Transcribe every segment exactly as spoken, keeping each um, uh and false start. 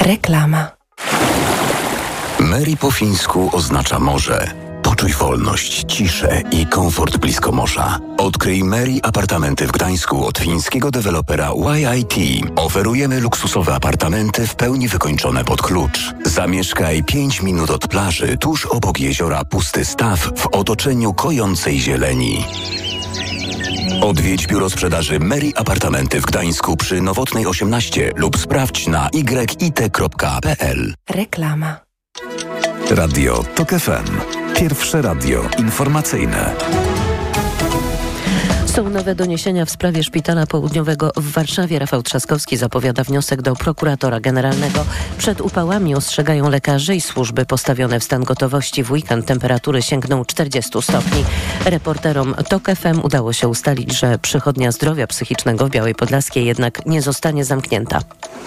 Reklama. Mary po fińsku oznacza morze. Poczuj wolność, ciszę i komfort blisko morza. Odkryj Mary apartamenty w Gdańsku od fińskiego dewelopera Y I T. Oferujemy luksusowe apartamenty w pełni wykończone pod klucz. Zamieszkaj pięć minut od plaży, tuż obok jeziora Pusty Staw w otoczeniu kojącej zieleni. Odwiedź biuro sprzedaży Mary Apartamenty w Gdańsku przy Nowotnej osiemnaście lub sprawdź na y i t kropka p l. Reklama. Radio TOK F M. Pierwsze radio informacyjne. Są nowe doniesienia w sprawie Szpitala Południowego w Warszawie. Rafał Trzaskowski zapowiada wniosek do prokuratora generalnego. Przed upałami ostrzegają lekarze i służby postawione w stan gotowości. W weekend temperatury sięgną czterdziestu stopni. Reporterom TOK F M udało się ustalić, że przychodnia zdrowia psychicznego w Białej Podlaskiej jednak nie zostanie zamknięta.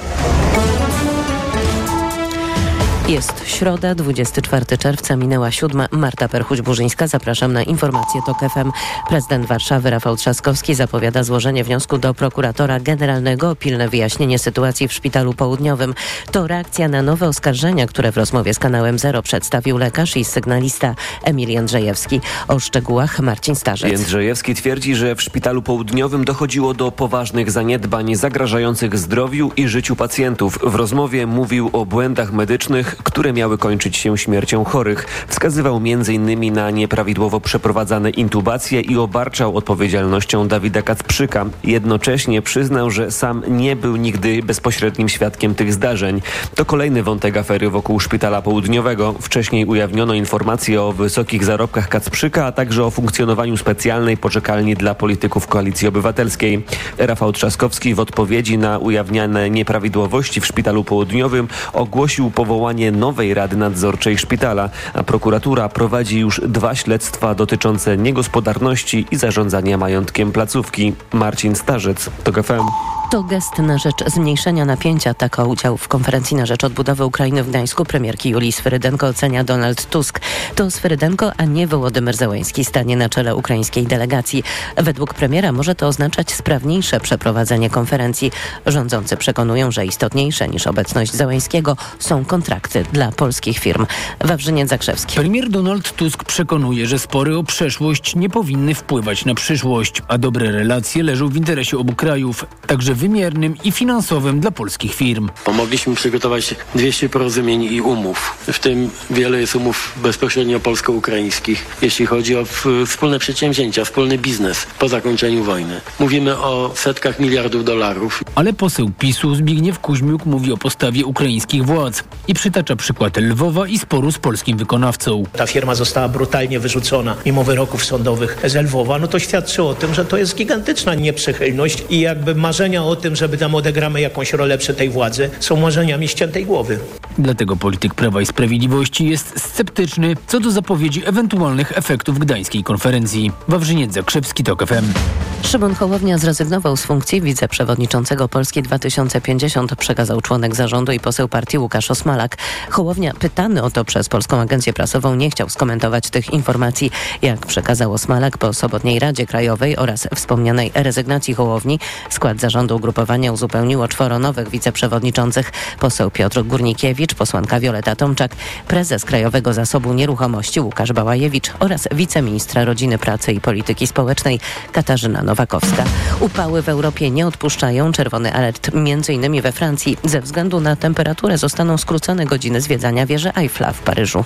Jest środa, dwudziestego czwartego czerwca, minęła siódma. Marta Perchuć-Burzyńska, zapraszam na informacje TOK F M. Prezydent Warszawy Rafał Trzaskowski zapowiada złożenie wniosku do prokuratora generalnego o pilne wyjaśnienie sytuacji w Szpitalu Południowym. To reakcja na nowe oskarżenia, które w rozmowie z kanałem Zero przedstawił lekarz i sygnalista Emil Jędrzejewski. O szczegółach Marcin Starzec. Jędrzejewski twierdzi, że w Szpitalu Południowym dochodziło do poważnych zaniedbań zagrażających zdrowiu i życiu pacjentów. W rozmowie mówił o błędach medycznych, które miały kończyć się śmiercią chorych. Wskazywał między innymi na nieprawidłowo przeprowadzane intubacje i obarczał odpowiedzialnością Dawida Kacprzyka. Jednocześnie przyznał, że sam nie był nigdy bezpośrednim świadkiem tych zdarzeń. To kolejny wątek afery wokół Szpitala Południowego. Wcześniej ujawniono informacje o wysokich zarobkach Kacprzyka, a także o funkcjonowaniu specjalnej poczekalni dla polityków Koalicji Obywatelskiej. Rafał Trzaskowski w odpowiedzi na ujawniane nieprawidłowości w Szpitalu Południowym ogłosił powołanie nowej Rady Nadzorczej Szpitala, a prokuratura prowadzi już dwa śledztwa dotyczące niegospodarności i zarządzania majątkiem placówki. Marcin Starzec, TOK F M. To gest na rzecz zmniejszenia napięcia. Tak o udział w konferencji na rzecz odbudowy Ukrainy w Gdańsku premierki Julii Swyrydenko ocenia Donald Tusk. To Swyrydenko, a nie Wołodymyr Zełenski stanie na czele ukraińskiej delegacji. Według premiera może to oznaczać sprawniejsze przeprowadzenie konferencji. Rządzący przekonują, że istotniejsze niż obecność Zełenskiego są kontrakty dla polskich firm. Wawrzyniec Zakrzewski. Premier Donald Tusk przekonuje, że spory o przeszłość nie powinny wpływać na przyszłość, a dobre relacje leżą w interesie obu krajów, także wymiernym i finansowym dla polskich firm. Pomogliśmy przygotować dwieście porozumień i umów, w tym wiele jest umów bezpośrednio polsko-ukraińskich, jeśli chodzi o wspólne przedsięwzięcia, wspólny biznes po zakończeniu wojny. Mówimy o setkach miliardów dolarów. Ale poseł PiSu Zbigniew Kuźmiuk mówi o postawie ukraińskich władz i przytacza przykład Lwowa i sporu z polskim wykonawcą. Ta firma została brutalnie wyrzucona mimo wyroków sądowych z Lwowa. No to świadczy o tym, że to jest gigantyczna nieprzychylność i jakby marzenia o tym, żeby tam odegramy jakąś rolę przy tej władzy, są marzeniami ściętej głowy. Dlatego polityk Prawa i Sprawiedliwości jest sceptyczny co do zapowiedzi ewentualnych efektów gdańskiej konferencji. Wawrzyniec Zakrzewski, TOK F M. Szymon Hołownia zrezygnował z funkcji wiceprzewodniczącego Polski dwa tysiące pięćdziesiąt, przekazał członek zarządu i poseł partii Łukasz Osmalak. Hołownia, pytany o to przez Polską Agencję Prasową, nie chciał skomentować tych informacji. Jak przekazał Osmalak, po sobotniej Radzie Krajowej oraz wspomnianej rezygnacji Hołowni skład zarządu ugrupowania uzupełniło czworo nowych wiceprzewodniczących. Poseł Piotr Górnikiewicz, posłanka Wioleta Tomczak, prezes Krajowego Zasobu Nieruchomości Łukasz Bałajewicz oraz wiceministra Rodziny, Pracy i Polityki Społecznej Katarzyna Nowakowska. Upały w Europie nie odpuszczają. Czerwony alert między innymi we Francji. Ze względu na temperaturę zostaną skrócone godziny zwiedzania wieży Eiffla w Paryżu.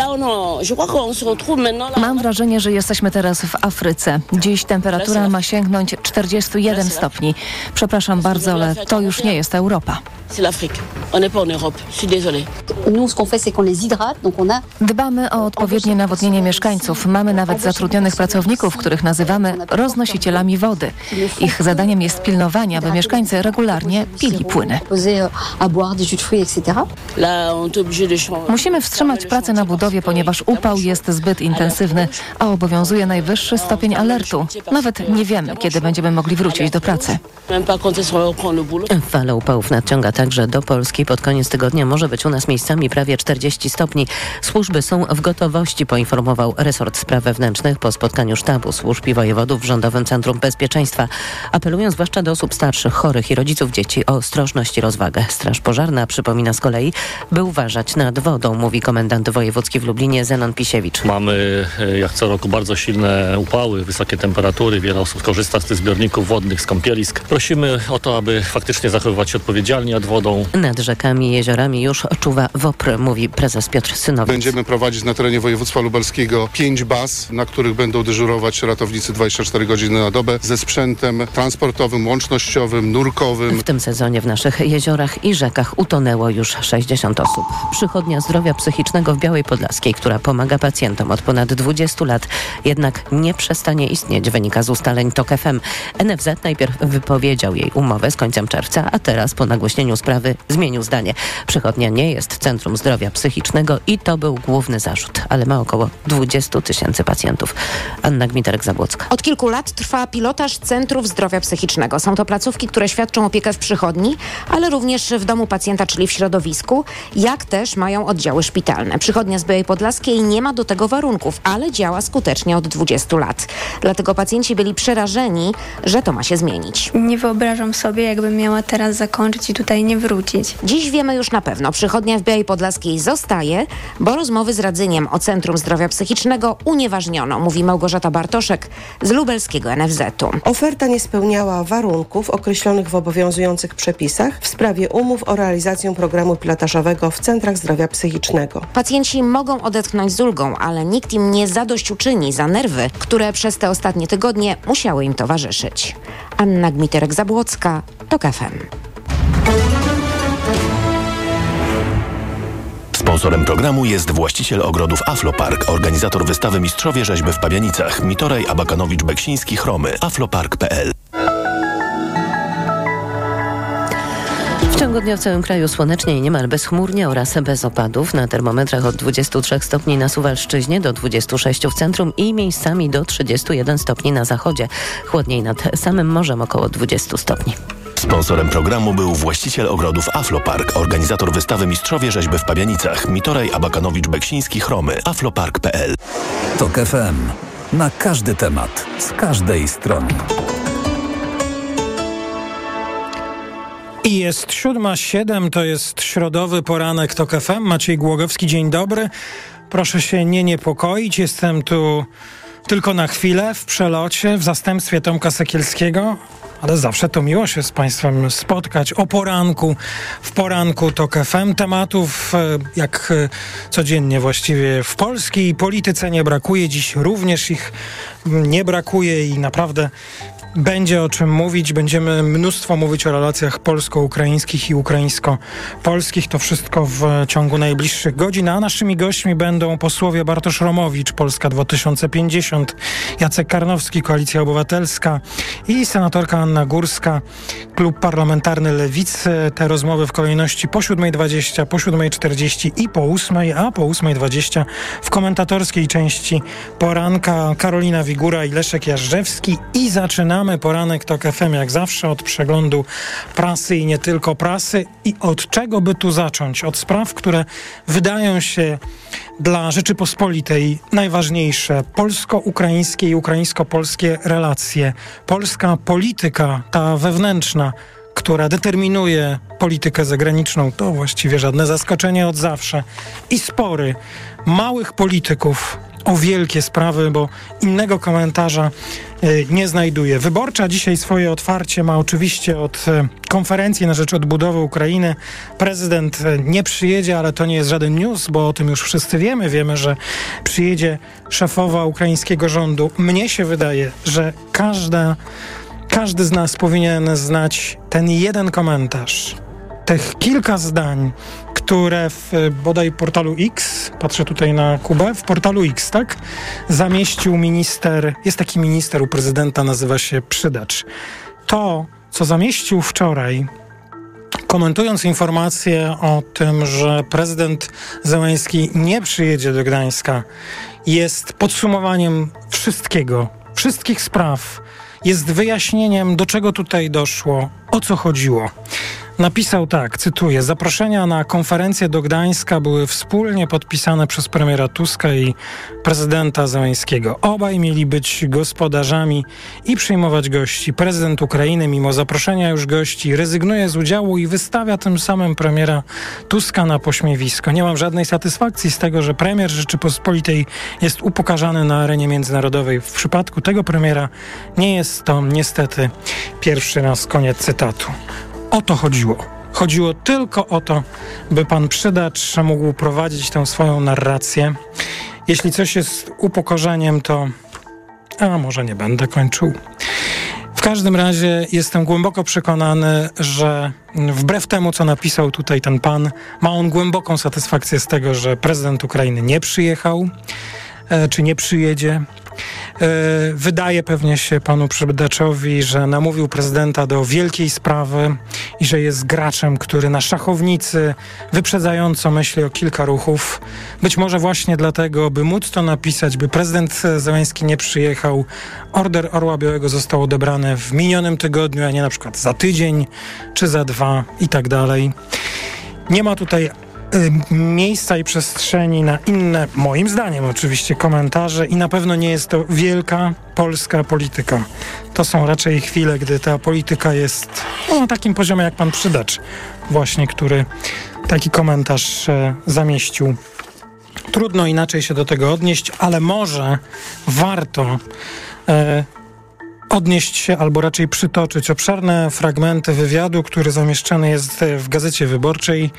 Mam wrażenie, że jesteśmy teraz w Afryce. Dziś temperatura ma sięgnąć czterdziestu jeden stopni. Przepraszam bardzo, ale to już nie jest Europa. Dbamy o odpowiednie nawodnienie mieszkańców. Mamy nawet zatrudnionych pracowników, których nazywamy roznosicielami wody. Ich zadaniem jest pilnowanie, aby mieszkańcy regularnie pili płyny. Musimy wstrzymać pracę na budowie, ponieważ upał jest zbyt intensywny, a obowiązuje najwyższy stopień alertu. Nawet nie wiemy, kiedy będziemy mogli wrócić do pracy. Fala upałów nadciąga także do Polski. Pod koniec tygodnia może może być u nas miejscami prawie czterdzieści stopni. Służby są w gotowości, poinformował resort spraw wewnętrznych po spotkaniu sztabu służb i wojewodów w Rządowym Centrum Bezpieczeństwa. Apelują zwłaszcza do osób starszych, chorych i rodziców dzieci o ostrożność i rozwagę. Straż Pożarna przypomina z kolei, by uważać nad wodą, mówi komendant wojewódzki w Lublinie Zenon Pisiewicz. Mamy jak co roku bardzo silne upały, wysokie temperatury. Wiele osób korzysta z tych zbiorników wodnych, z kąpielisk. Prosimy o to, aby faktycznie zachowywać się odpowiedzialnie nad wodą. Nad rzekami i jeziorami już czuwa WOPR, mówi prezes Piotr Synowiec. Będziemy prowadzić na terenie województwa lubelskiego pięć baz, na których będą dyżurować ratownicy dwadzieścia cztery godziny na dobę ze sprzętem transportowym, łącznościowym, nurkowym. W tym sezonie w naszych jeziorach i rzekach utonęło już sześćdziesiąt osób. Przychodnia zdrowia psychicznego w Białej Podlaskiej, która pomaga pacjentom od ponad dwudziestu lat, jednak nie przestanie istnieć, wynika z ustaleń TOK F M. N F Z najpierw wypowiedział jej umowę z końcem czerwca, a teraz po nagłośnieniu sprawy zmienił zdanie. Przychodnia nie jest Centrum Zdrowia Psychicznego i to był główny zarzut, ale ma około dwudziestu tysięcy pacjentów. Anna Gmiterek-Zabłocka. Od kilku lat trwa pilotaż Centrów Zdrowia Psychicznego. Są to placówki, które świadczą opiekę w przychodni, ale również w domu pacjenta, czyli w środowisku, jak też mają oddziały szpitalne. Przychodnia z Białej Podlaskiej nie ma do tego warunków, ale działa skutecznie od dwudziestu lat. Dlatego pacjenci byli przerażeni, że to ma się zmienić. Nie wyobrażam sobie, jakbym miała teraz zakończyć i tutaj nie wrócić. Dziś wiemy już na pewno, przychodnia w Białej Podlaskiej zostaje, bo rozmowy z Radzyniem o Centrum Zdrowia Psychicznego unieważniono, mówi Małgorzata Bartoszek z lubelskiego N F Z u. Oferta nie spełniała warunków określonych w obowiązujących przepisach w sprawie umów o realizację programu pilotażowego w Centrach Zdrowia Psychicznego. Pacjenci mogą odetchnąć z ulgą, ale nikt im nie zadośćuczyni za nerwy, które przez te ostatnie tygodnie musiały im towarzyszyć. Anna Gmiterek-Zabłocka, TOK F M. Sponsorem programu jest właściciel ogrodów Aflopark, organizator wystawy Mistrzowie Rzeźby w Pabianicach, Mitoraj, Abakanowicz, Beksiński, Chromy, aflopark kropka p l. W ciągu dnia w całym kraju słonecznie i niemal bezchmurnie oraz bez opadów. Na termometrach od dwudziestu trzech stopni na Suwalszczyźnie do dwudziestu sześciu w centrum i miejscami do trzydziestu jeden stopni na zachodzie. Chłodniej nad samym morzem około dwudziestu stopni. Sponsorem programu był właściciel ogrodów Aflopark, organizator wystawy Mistrzowie Rzeźby w Pabianicach, Mitoraj, Abakanowicz, Beksiński, Chromy, aflopark kropka p l. TOK F M. Na każdy temat, z każdej strony. I jest siódma siedem, to jest środowy poranek TOK F M. Maciej Głogowski, dzień dobry. Proszę się nie niepokoić, jestem tu tylko na chwilę, w przelocie, w zastępstwie Tomka Sekielskiego, ale zawsze to miło się z Państwem spotkać o poranku, w poranku TOK F M. Tematów jak codziennie właściwie w polskiej polityce nie brakuje, dziś również ich nie brakuje i naprawdę będzie o czym mówić. Będziemy mnóstwo mówić o relacjach polsko-ukraińskich i ukraińsko-polskich. To wszystko w ciągu najbliższych godzin. A naszymi gośćmi będą posłowie Bartosz Romowicz, Polska dwa tysiące pięćdziesiąt, Jacek Karnowski, Koalicja Obywatelska i senatorka Anna Górska, Klub Parlamentarny Lewicy. Te rozmowy w kolejności po siódmej dwadzieścia, po siódmej czterdzieści i po ósmej, a po ósmej dwadzieścia w komentatorskiej części poranka Karolina Wigura i Leszek Jażdżewski. I zaczynamy Mamy poranek TOK F M jak zawsze od przeglądu prasy i nie tylko prasy. I od czego by tu zacząć? Od spraw, które wydają się dla Rzeczypospolitej najważniejsze. Polsko-ukraińskie i ukraińsko-polskie relacje. Polska polityka, ta wewnętrzna, która determinuje politykę zagraniczną, to właściwie żadne zaskoczenie od zawsze. I spory małych polityków o wielkie sprawy, bo innego komentarza y, nie znajduję. Wyborcza dzisiaj swoje otwarcie ma oczywiście od y, konferencji na rzecz odbudowy Ukrainy. Prezydent y, nie przyjedzie, ale to nie jest żaden news, bo o tym już wszyscy wiemy. Wiemy, że przyjedzie szefowa ukraińskiego rządu. Mnie się wydaje, że każda, każdy z nas powinien znać ten jeden komentarz, tych kilka zdań, które w bodaj portalu X, patrzę tutaj na Kubę, w portalu X, tak, zamieścił minister, jest taki minister u prezydenta, nazywa się Przydacz. To, co zamieścił wczoraj, komentując informację o tym, że prezydent Zełenski nie przyjedzie do Gdańska, jest podsumowaniem wszystkiego, wszystkich spraw, jest wyjaśnieniem, do czego tutaj doszło, o co chodziło. napisał tak, cytuję: zaproszenia na konferencję do Gdańska były wspólnie podpisane przez premiera Tuska i prezydenta Zełenskiego. Obaj mieli być gospodarzami i przyjmować gości. Prezydent Ukrainy, mimo zaproszenia już gości, rezygnuje z udziału i wystawia tym samym premiera Tuska na pośmiewisko. Nie mam żadnej satysfakcji z tego, że premier Rzeczypospolitej jest upokarzany na arenie międzynarodowej. W przypadku tego premiera nie jest to niestety pierwszy raz. Koniec cytatu. O to chodziło. Chodziło tylko o to, by pan Przydacz mógł prowadzić tę swoją narrację. Jeśli coś jest upokorzeniem, to... A może nie będę kończył. W każdym razie jestem głęboko przekonany, że wbrew temu, co napisał tutaj ten pan, ma on głęboką satysfakcję z tego, że prezydent Ukrainy nie przyjechał, czy nie przyjedzie. Wydaje pewnie się panu Przydaczowi, że namówił prezydenta do wielkiej sprawy i że jest graczem, który na szachownicy wyprzedzająco myśli o kilka ruchów. Być może właśnie dlatego, by móc to napisać, by prezydent Zełenski nie przyjechał, order Orła Białego został odebrany w minionym tygodniu, a nie na przykład za tydzień czy za dwa i tak dalej. Nie ma tutaj miejsca i przestrzeni na inne, moim zdaniem oczywiście, komentarze i na pewno nie jest to wielka polska polityka. To są raczej chwile, gdy ta polityka jest no, na takim poziomie jak pan Przydacz właśnie, który taki komentarz e, zamieścił. Trudno inaczej się do tego odnieść, ale może warto e, odnieść się, albo raczej przytoczyć obszerne fragmenty wywiadu, który zamieszczony jest w Gazecie Wyborczej.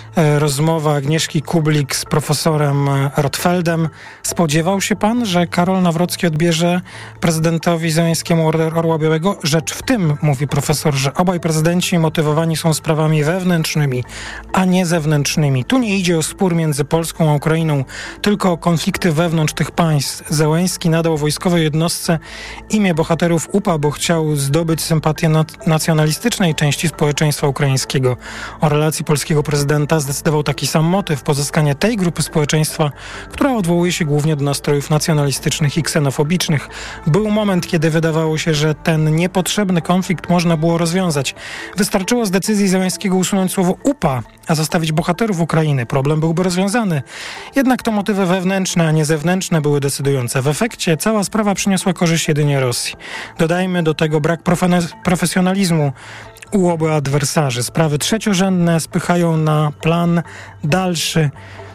Rozmowa Agnieszki Kublik z profesorem Rotfeldem. Spodziewał się pan, że Karol Nawrocki odbierze prezydentowi Zełenskiemu order Orła Białego? Rzecz w tym, mówi profesor, że obaj prezydenci motywowani są sprawami wewnętrznymi, a nie zewnętrznymi. Tu nie idzie o spór między Polską a Ukrainą, tylko o konflikty wewnątrz tych państw. Zełenski nadał wojskowej jednostce imię bohaterów U P A, bo chciał zdobyć sympatię nacjonalistycznej części społeczeństwa ukraińskiego. O relacji polskiego prezydenta zdecydował taki sam motyw, pozyskanie tej grupy społeczeństwa, która odwołuje się głównie do nastrojów nacjonalistycznych i ksenofobicznych. Był moment, kiedy wydawało się, że ten niepotrzebny konflikt można było rozwiązać. Wystarczyło z decyzji Zełenskiego usunąć słowo U P A, a zostawić bohaterów Ukrainy. Problem byłby rozwiązany. Jednak to motywy wewnętrzne, a nie zewnętrzne były decydujące. W efekcie cała sprawa przyniosła korzyść jedynie Rosji. Dodajmy do tego brak profe- profesjonalizmu u obu adwersarzy. Sprawy trzeciorzędne spychają na plan dalszy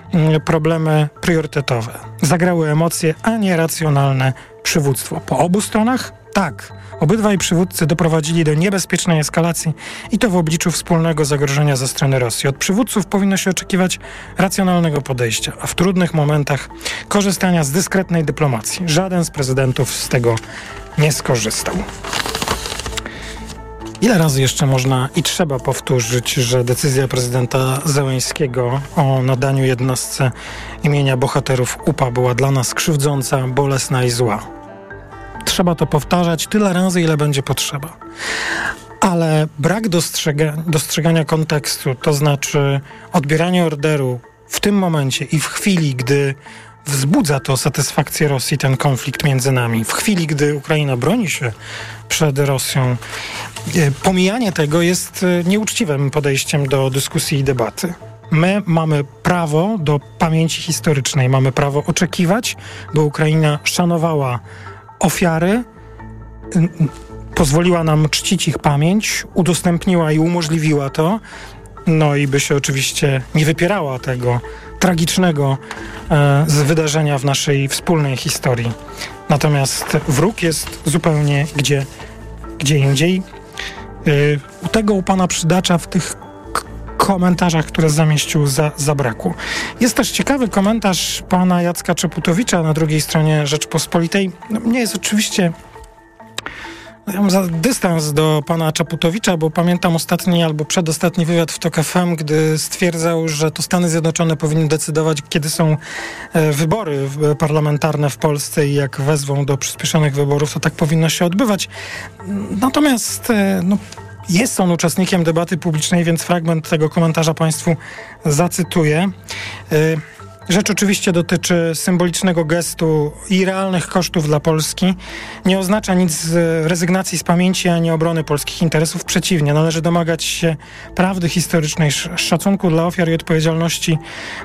problemy priorytetowe. Zagrały emocje, a nie racjonalne przywództwo. Po obu stronach? Tak. Obydwaj przywódcy doprowadzili do niebezpiecznej eskalacji i to w obliczu wspólnego zagrożenia ze strony Rosji. Od przywódców powinno się oczekiwać racjonalnego podejścia, a w trudnych momentach korzystania z dyskretnej dyplomacji. Żaden z prezydentów z tego nie skorzystał. Ile razy jeszcze można i trzeba powtórzyć, że decyzja prezydenta Zełenskiego o nadaniu jednostce imienia bohaterów U P A była dla nas krzywdząca, bolesna i zła? Trzeba to powtarzać tyle razy, ile będzie potrzeba. Ale brak dostrzega, dostrzegania kontekstu, to znaczy odbieranie orderu w tym momencie i w chwili, gdy wzbudza to satysfakcję Rosji, ten konflikt między nami, w chwili, gdy Ukraina broni się przed Rosją, pomijanie tego jest nieuczciwym podejściem do dyskusji i debaty. My mamy prawo do pamięci historycznej, mamy prawo oczekiwać, by Ukraina szanowała ofiary, pozwoliła nam czcić ich pamięć, udostępniła i umożliwiła to, no i by się oczywiście nie wypierała tego tragicznego e, z wydarzenia w naszej wspólnej historii. Natomiast wróg jest zupełnie gdzie, gdzie indziej. E, u tego u pana Przydacza w tych k- komentarzach, które zamieścił, za, zabrakło. Jest też ciekawy komentarz pana Jacka Czaputowicza na drugiej stronie Rzeczpospolitej. No, mnie jest oczywiście... Ja mam za dystans do pana Czaputowicza, bo pamiętam ostatni albo przedostatni wywiad w TOK F M, gdy stwierdzał, że to Stany Zjednoczone powinny decydować, kiedy są wybory parlamentarne w Polsce i jak wezwą do przyspieszonych wyborów, to tak powinno się odbywać. Natomiast no, jest on uczestnikiem debaty publicznej, więc fragment tego komentarza państwu zacytuję. Rzecz oczywiście dotyczy symbolicznego gestu i realnych kosztów dla Polski. Nie oznacza nic z rezygnacji z pamięci ani obrony polskich interesów. Przeciwnie, należy domagać się prawdy historycznej, szacunku dla ofiar i odpowiedzialności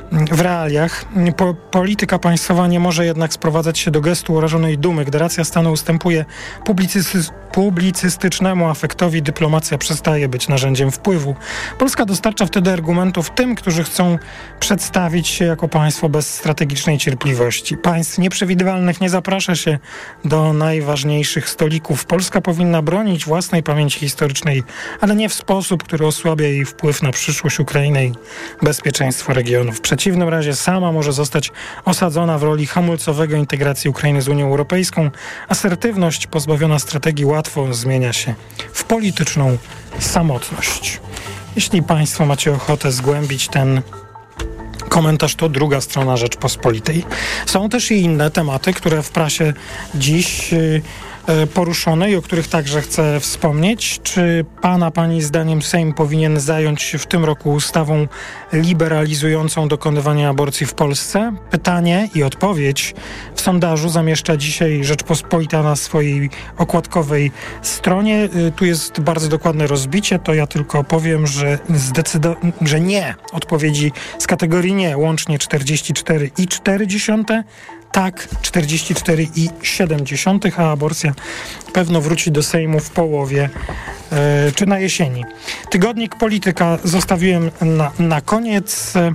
w realiach. Po, polityka państwowa nie może jednak sprowadzać się do gestu urażonej dumy. Gdy racja stanu ustępuje publicysty- publicystycznemu afektowi, dyplomacja przestaje być narzędziem wpływu. Polska dostarcza wtedy argumentów tym, którzy chcą przedstawić się jako państwo bez strategicznej cierpliwości. Państw nieprzewidywalnych nie zaprasza się do najważniejszych stolików. Polska powinna bronić własnej pamięci historycznej, ale nie w sposób, który osłabia jej wpływ na przyszłość Ukrainy i bezpieczeństwo regionu. W przeciwnym razie sama może zostać osadzona w roli hamulcowego integracji Ukrainy z Unią Europejską. Asertywność pozbawiona strategii łatwo zmienia się w polityczną samotność. Jeśli Państwo macie ochotę zgłębić ten komentarz, to druga strona Rzeczpospolitej. Są też i inne tematy, które w prasie dziś yy, poruszone i o których także chcę wspomnieć. Czy Pana, Pani zdaniem Sejm powinien zająć się w tym roku ustawą liberalizującą dokonywanie aborcji w Polsce? Pytanie i odpowiedź w sondażu zamieszcza dzisiaj Rzeczpospolita na swojej okładkowej stronie. Tu jest bardzo dokładne rozbicie, to ja tylko powiem, że zdecydo- że nie. Odpowiedzi z kategorii nie, łącznie czterdzieści cztery i cztery dziesiąte. Tak, czterdzieści cztery i siedem dziesiątych, a aborcja pewno wróci do Sejmu w połowie yy, czy na jesieni. Tygodnik Polityka zostawiłem na, na koniec yy,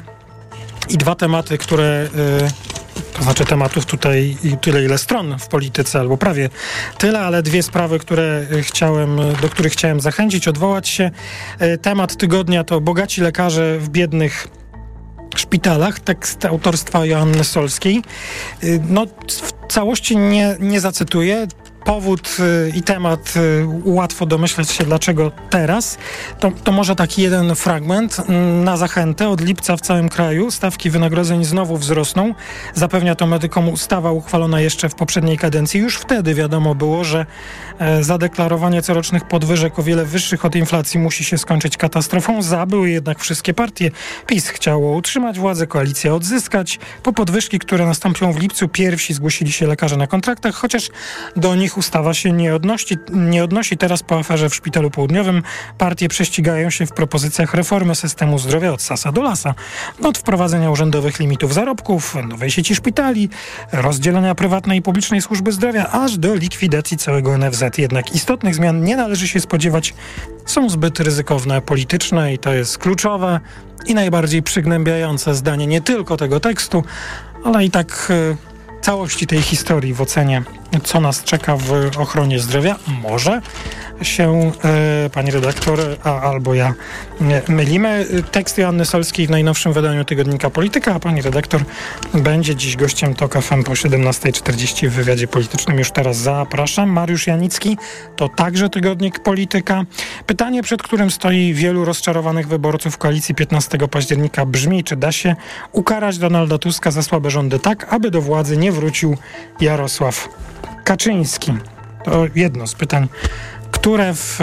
i dwa tematy, które... Yy, to znaczy tematów tutaj tyle, ile stron w polityce, albo prawie tyle, ale dwie sprawy, które chciałem, do których chciałem zachęcić, odwołać się. Yy, temat tygodnia to bogaci lekarze w biednych szpitalach, tekst autorstwa Joanny Solskiej. No, w całości nie, nie zacytuję. Powód y, i temat y, łatwo domyśleć się, dlaczego teraz. To, to może taki jeden fragment. Na zachętę od lipca w całym kraju stawki wynagrodzeń znowu wzrosną. Zapewnia to medykom ustawa uchwalona jeszcze w poprzedniej kadencji. Już wtedy wiadomo było, że e, zadeklarowanie corocznych podwyżek o wiele wyższych od inflacji musi się skończyć katastrofą. Za były jednak wszystkie partie. PiS chciało utrzymać władzę, koalicję odzyskać. Po podwyżki, które nastąpią w lipcu, pierwsi zgłosili się lekarze na kontraktach, chociaż do nich ustawa się nie odnosi, nie odnosi. Teraz po aferze w Szpitalu Południowym partie prześcigają się w propozycjach reformy systemu zdrowia od sasa do lasa. Od wprowadzenia urzędowych limitów zarobków, nowej sieci szpitali, rozdzielenia prywatnej i publicznej służby zdrowia, aż do likwidacji całego N F Z. Jednak istotnych zmian nie należy się spodziewać. Są zbyt ryzykowne, polityczne i to jest kluczowe i najbardziej przygnębiające zdanie nie tylko tego tekstu, ale i tak... Yy, całości tej historii w ocenie, co nas czeka w ochronie zdrowia. Może się e, pani redaktor, a albo ja e, mylimy. Tekst Joanny Solskiej w najnowszym wydaniu tygodnika Polityka, a pani redaktor będzie dziś gościem Tok F M po siedemnasta czterdzieści w wywiadzie politycznym. Już teraz zapraszam. Mariusz Janicki, to także tygodnik Polityka. Pytanie, przed którym stoi wielu rozczarowanych wyborców koalicji piętnastego października brzmi, czy da się ukarać Donalda Tuska za słabe rządy tak, aby do władzy nie wrócił Jarosław Kaczyński. To jedno z pytań, które w,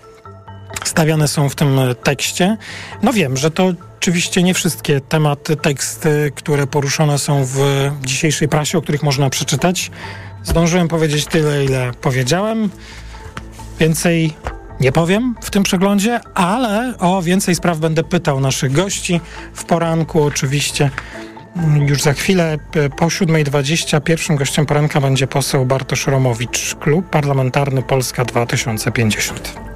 stawiane są w tym tekście. No wiem, że to oczywiście nie wszystkie tematy, teksty, które poruszone są w dzisiejszej prasie, o których można przeczytać. Zdążyłem powiedzieć tyle, ile powiedziałem. Więcej nie powiem w tym przeglądzie, ale o więcej spraw będę pytał naszych gości w poranku oczywiście. Już za chwilę po siódma dwadzieścia pierwszym gościem poranka będzie poseł Bartosz Romowicz, Klub Parlamentarny Polska dwa tysiące pięćdziesiąt.